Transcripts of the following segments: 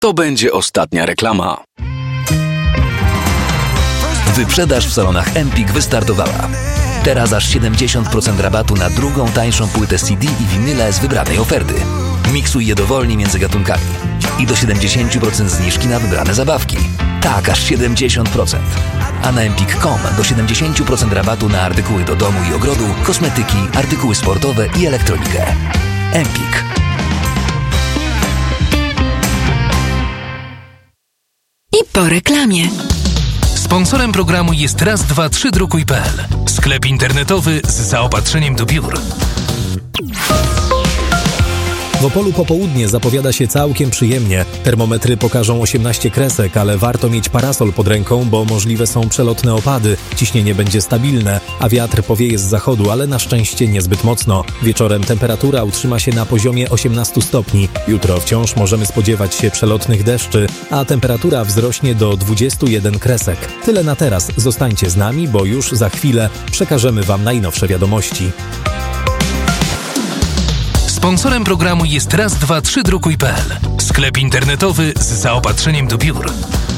to będzie ostatnia reklama. Wyprzedaż w salonach Empik wystartowała. Teraz aż 70% rabatu na drugą tańszą płytę CD i winyle z wybranej oferty. Miksuj je dowolnie między gatunkami. I do 70% zniżki na wybrane zabawki. Tak, aż 70%. A na empik.com do 70% rabatu na artykuły do domu i ogrodu, kosmetyki, artykuły sportowe i elektronikę. Empik. I po reklamie. Sponsorem programu jest raz23drukuj.pl, sklep internetowy z zaopatrzeniem do biur. W Opolu popołudnie zapowiada się całkiem przyjemnie. Termometry pokażą 18 kresek, ale warto mieć parasol pod ręką, bo możliwe są przelotne opady. Ciśnienie będzie stabilne, a wiatr powieje z zachodu, ale na szczęście niezbyt mocno. Wieczorem temperatura utrzyma się na poziomie 18 stopni. Jutro wciąż możemy spodziewać się przelotnych deszczy, a temperatura wzrośnie do 21 kresek. Tyle na teraz. Zostańcie z nami, bo już za chwilę przekażemy Wam najnowsze wiadomości. Sponsorem programu jest raz23drukuj.pl, sklep internetowy z zaopatrzeniem do biur.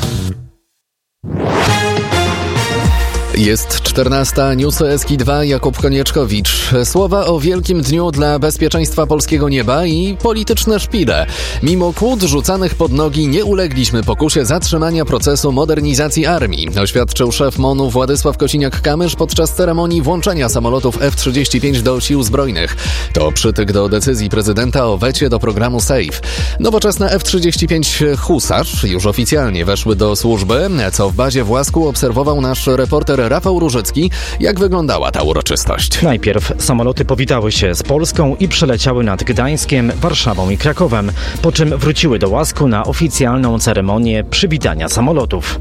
Jest 14, newsy SK2, Jakub Konieczkowicz. Słowa o wielkim dniu dla bezpieczeństwa polskiego nieba i polityczne szpile. Mimo kłód rzucanych pod nogi nie ulegliśmy pokusie zatrzymania procesu modernizacji armii, oświadczył szef MON-u Władysław Kosiniak-Kamysz podczas ceremonii włączenia samolotów F-35 do sił zbrojnych. To przytyk do decyzji prezydenta o wecie do programu SAFE. Nowoczesne F-35 Husarz już oficjalnie weszły do służby, co w bazie w Łasku obserwował nasz reporter Rafał Różycki. Jak wyglądała ta uroczystość? Najpierw samoloty powitały się z Polską i przeleciały nad Gdańskiem, Warszawą i Krakowem, po czym wróciły do Łasku na oficjalną ceremonię przywitania samolotów.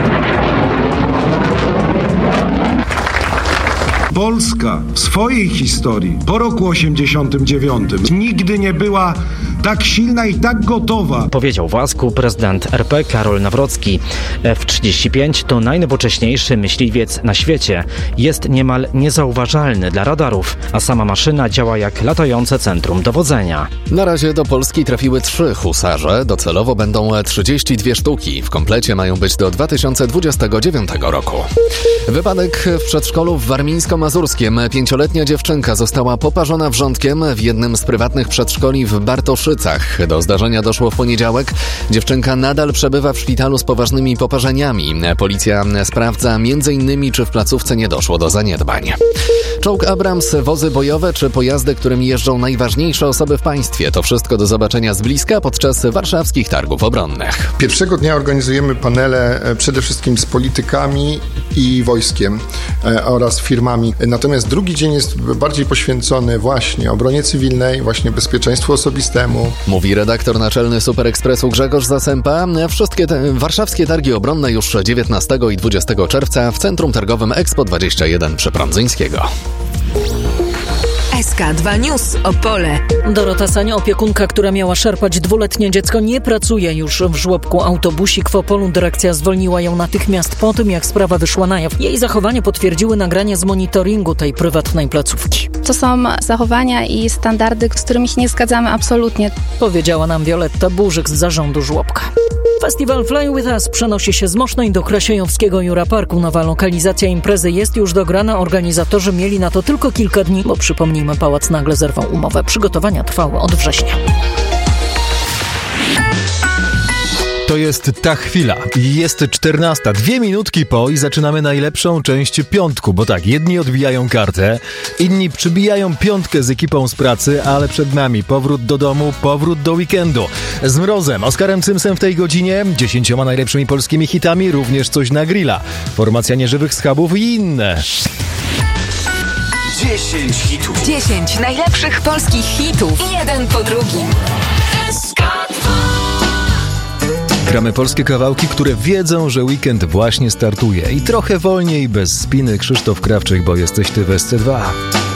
Polska w swojej historii po roku 89 nigdy nie była tak silna i tak gotowa, powiedział w Łasku prezydent RP Karol Nawrocki. F-35 to najnowocześniejszy myśliwiec na świecie. Jest niemal niezauważalny dla radarów, a sama maszyna działa jak latające centrum dowodzenia. Na razie do Polski trafiły 3 husarze. Docelowo będą 32 sztuki. W komplecie mają być do 2029 roku. Wypadek w przedszkolu w Warmińsko-Mazurskiem. 5-letnia dziewczynka została poparzona wrzątkiem w jednym z prywatnych przedszkoli w Bartoszycach. Do zdarzenia doszło w poniedziałek. Dziewczynka nadal przebywa w szpitalu z poważnymi poparzeniami. Policja sprawdza m.in. czy w placówce nie doszło do zaniedbań. Czołg Abrams, wozy bojowe czy pojazdy, którymi jeżdżą najważniejsze osoby w państwie. To wszystko do zobaczenia z bliska podczas warszawskich targów obronnych. Pierwszego dnia organizujemy panele przede wszystkim z politykami i wojskiem oraz firmami. Natomiast drugi dzień jest bardziej poświęcony właśnie obronie cywilnej, właśnie bezpieczeństwu osobistemu. Mówi redaktor naczelny Super Expressu Grzegorz Zasępa. Wszystkie warszawskie targi obronne już 19 i 20 czerwca w Centrum Targowym Expo 21 przy Prądzyńskiego. SK2 News Opole. Dorota Sania, opiekunka, która miała szarpać 2-letnie dziecko, nie pracuje już w żłobku Autobusik w Opolu. Dyrekcja zwolniła ją natychmiast po tym, jak sprawa wyszła na jaw. Jej zachowanie potwierdziły nagrania z monitoringu tej prywatnej placówki. To są zachowania i standardy, z którymi się nie zgadzamy absolutnie. Powiedziała nam Wioletta Burzyk z zarządu żłobka. Festiwal Fly With Us przenosi się z Mosznej do Krasiejowskiego Jura Parku. Nowa lokalizacja imprezy jest już dograna. Organizatorzy mieli na to tylko kilka dni, bo przypomnijmy, pałac nagle zerwał umowę. Przygotowania trwały od września. To jest ta chwila. Jest 14, 2 minutki po i zaczynamy najlepszą część piątku, bo tak, jedni odbijają kartę, inni przybijają piątkę z ekipą z pracy, ale przed nami powrót do domu, powrót do weekendu. Z Mrozem, Oskarem Cymsem w tej godzinie, 10 najlepszymi polskimi hitami, również coś na grilla, formacja nieżywych schabów i inne. 10 hitów. 10 najlepszych polskich hitów. Jeden po drugim. Gramy polskie kawałki, które wiedzą, że weekend właśnie startuje. I trochę wolniej, bez spiny, Krzysztof Krawczyk, bo jesteś ty w SC2.